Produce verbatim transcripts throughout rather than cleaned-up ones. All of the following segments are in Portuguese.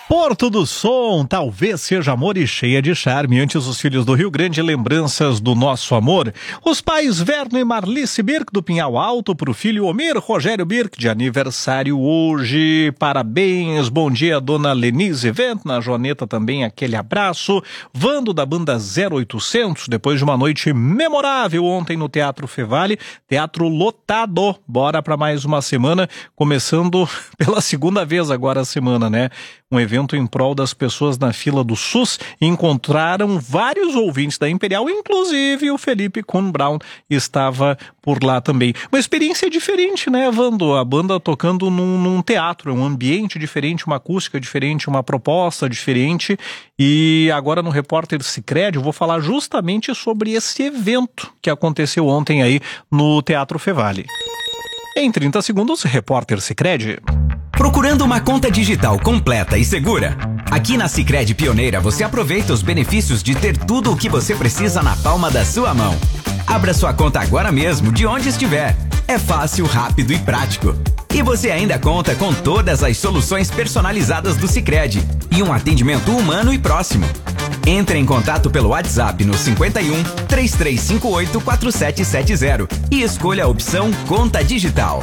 Porto do Som, talvez seja amor e cheia de charme. Antes, os filhos do Rio Grande, lembranças do nosso amor. Os pais Verno e Marlice Birk do Pinhal Alto, para o filho Omir Rogério Birk, de aniversário hoje. Parabéns, bom dia, dona Lenise Vento, na Joaneta também aquele abraço. Vando da banda zero oitocentos, depois de uma noite memorável ontem no Teatro Fevale, teatro lotado. Bora para mais uma semana, começando pela segunda vez agora a semana, né? Um evento em prol das pessoas na fila do SUS. Encontraram vários ouvintes da Imperial, inclusive o Felipe Kuhn Brown estava por lá também. Uma experiência diferente, né, Vando? A banda tocando num, num teatro, um ambiente diferente, uma acústica diferente, uma proposta diferente. E agora no Repórter Sicredi eu vou falar justamente sobre esse evento que aconteceu ontem aí no Teatro Fevale. Em trinta segundos, Repórter Sicredi. Procurando uma conta digital completa e segura? Aqui na Sicredi Pioneira você aproveita os benefícios de ter tudo o que você precisa na palma da sua mão. Abra sua conta agora mesmo, de onde estiver. É fácil, rápido e prático. E você ainda conta com todas as soluções personalizadas do Sicredi e um atendimento humano e próximo. Entre em contato pelo WhatsApp no cinquenta e um, três três cinco oito, quatro sete sete zero e escolha a opção Conta Digital.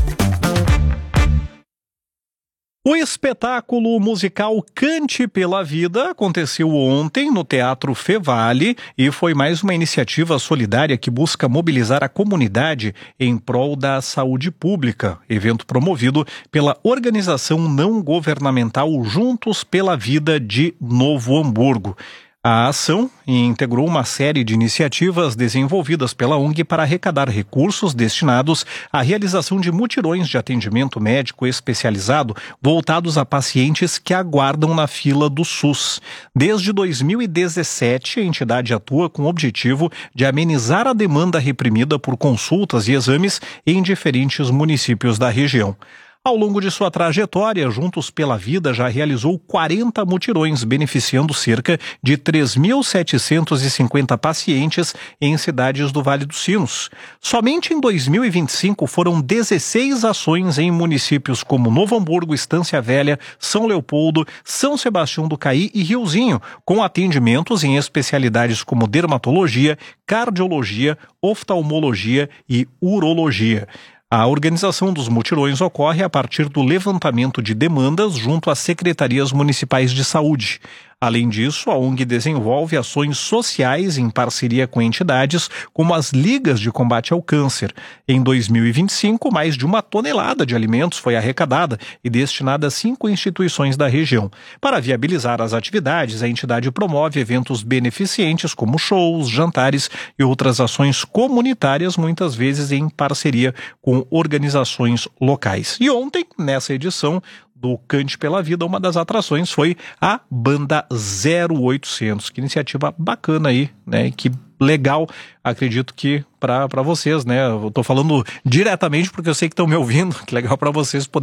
O espetáculo musical Cante pela Vida aconteceu ontem no Teatro Fevale e foi mais uma iniciativa solidária que busca mobilizar a comunidade em prol da saúde pública. Evento promovido pela organização não governamental Juntos pela Vida de Novo Hamburgo. A ação integrou uma série de iniciativas desenvolvidas pela O N G para arrecadar recursos destinados à realização de mutirões de atendimento médico especializado voltados a pacientes que aguardam na fila do SUS. Desde dois mil e dezessete, a entidade atua com o objetivo de amenizar a demanda reprimida por consultas e exames em diferentes municípios da região. Ao longo de sua trajetória, Juntos pela Vida já realizou quarenta mutirões, beneficiando cerca de três mil setecentos e cinquenta pacientes em cidades do Vale dos Sinos. Somente em dois mil e vinte e cinco foram dezesseis ações em municípios como Novo Hamburgo, Estância Velha, São Leopoldo, São Sebastião do Caí e Riozinho, com atendimentos em especialidades como dermatologia, cardiologia, oftalmologia e urologia. A organização dos mutirões ocorre a partir do levantamento de demandas junto às secretarias municipais de saúde. Além disso, a O N G desenvolve ações sociais em parceria com entidades como as Ligas de Combate ao Câncer. Em dois mil e vinte e cinco, mais de uma tonelada de alimentos foi arrecadada e destinada a cinco instituições da região. Para viabilizar as atividades, a entidade promove eventos beneficentes como shows, jantares e outras ações comunitárias, muitas vezes em parceria com organizações locais. E ontem, nessa edição do Cante pela Vida, uma das atrações foi a Banda zero oitocentos. Que iniciativa bacana aí, né? Que legal, acredito que para vocês, né? Eu tô falando diretamente porque eu sei que estão me ouvindo, que legal para vocês poderem